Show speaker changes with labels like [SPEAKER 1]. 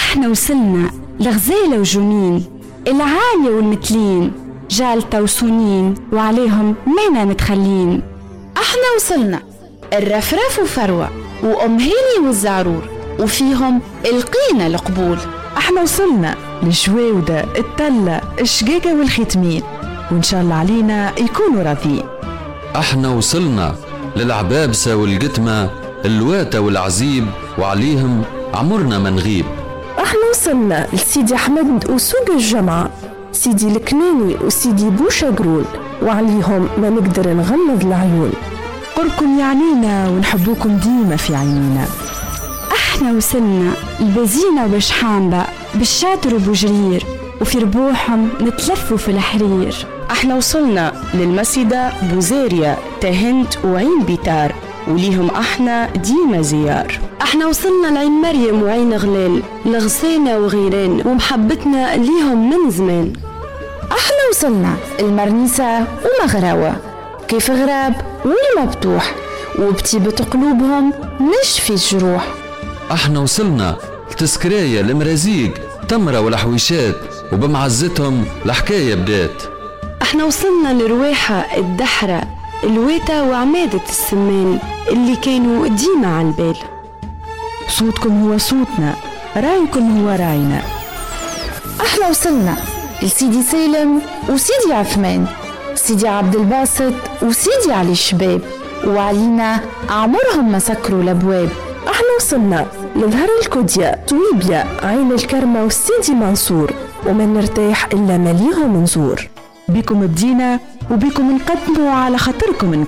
[SPEAKER 1] احنا وصلنا لغزالة وجنين، العالية والمتلين، جالتة وسنين وعليهم مينا متخلين.
[SPEAKER 2] احنا وصلنا الرفرف وفروة وأم هيلي والزعرور، وفيهم القينا القبول.
[SPEAKER 3] احنا وصلنا للجواودة، التلة، الشقيقة والختمين، وإن شاء الله علينا يكونوا راضيين.
[SPEAKER 4] احنا وصلنا للعبابسة والقتمة، الواتة والعزيب، وعليهم عمرنا ما نغيب.
[SPEAKER 5] احنا وصلنا لسيدي أحمد وسوق الجمعة، سيدي الكناني وسيدي بوشقرول، وعليهم ما نقدر نغمض العيون.
[SPEAKER 3] قربكم يعنينا ونحبوكم ديما في عينينا.
[SPEAKER 1] احنا وصلنا البزينة وبشحامبة، بالشاتر وبوجرير، وفي ربوحهم نتلفوا في الحرير.
[SPEAKER 2] احنا وصلنا للمسيدة بوزيريا، تهنت وعين بيتار، وليهم احنا ديما زيار.
[SPEAKER 6] احنا وصلنا لعين مريم وعين غلال، لغسانة وغيران، ومحبتنا ليهم من زمان.
[SPEAKER 2] احنا وصلنا المرنيسة ومغراوة، كيف غراب والمبتوح، وبطيبة قلوبهم نشفي الجروح.
[SPEAKER 4] احنا وصلنا لتسكرية، المرازيق، تمرة والحويشات، وبمعزتهم الحكاية بدات.
[SPEAKER 6] احنا وصلنا لرواحة، الدحرة، الويتة وعمادة السمان، اللي كانوا ديما على البال.
[SPEAKER 3] صوتكم هو صوتنا، رايكم هو راينا.
[SPEAKER 2] احنا وصلنا لسيدي سالم وسيدي عثمان، سيدي عبد الباسط وسيدي علي الشباب، وعلينا عمرهم ما سكروا الابواب.
[SPEAKER 5] احنا وصلنا لظهر الكوديا، طويبيا، عين الكرمة والسيدي منصور، وما نرتاح إلا مليهم نزور.
[SPEAKER 3] بكم بدينا وبكم نقدموا، على خاطركم